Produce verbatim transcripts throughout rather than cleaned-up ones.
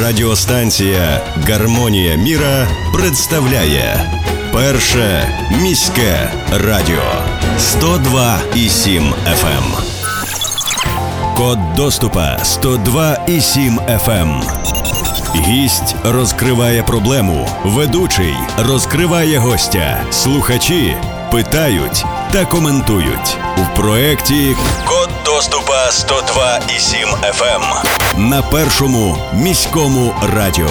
Радіостанція «Гармонія міра» представляє Перше міське радіо сто два і сім еф ем. Код доступа сто два і сім еф ем. Гість розкриває проблему, ведучий розкриває гостя, слухачі питають та коментують. У проєкті «Код доступа сто два і сім еф ем» на Першому міському радіо.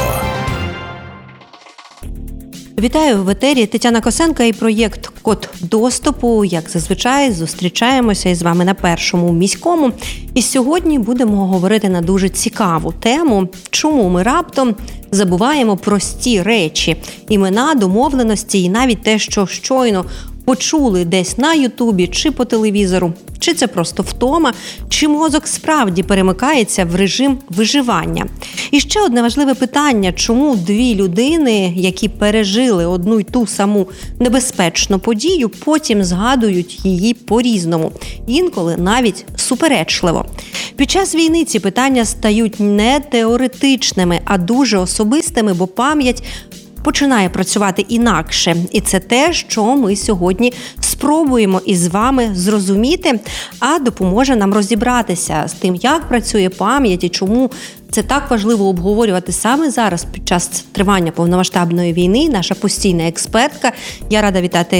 Вітаю в етері Тетяна Косенко і проєкт «Код доступу». Як зазвичай, зустрічаємося із вами на Першому міському. І сьогодні будемо говорити на дуже цікаву тему, чому ми раптом забуваємо прості речі, імена, домовленості і навіть те, що щойно почули десь на Ютубі чи по телевізору. Чи це просто втома, чи мозок справді перемикається в режим виживання. І ще одне важливе питання, чому дві людини, які пережили одну й ту саму небезпечну подію, потім згадують її по-різному, інколи навіть суперечливо. Під час війни ці питання стають не теоретичними, а дуже особистими, бо пам'ять починає працювати інакше. І це те, що ми сьогодні спробуємо із вами зрозуміти, а допоможе нам розібратися з тим, як працює пам'ять і чому це так важливо обговорювати саме зараз, під час тривання повномасштабної війни. Наша постійна експертка. Я рада вітати